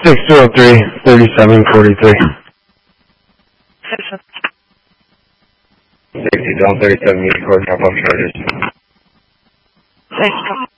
603-3743. Safety, Down 37, meeting court, drop off charges. Thanks.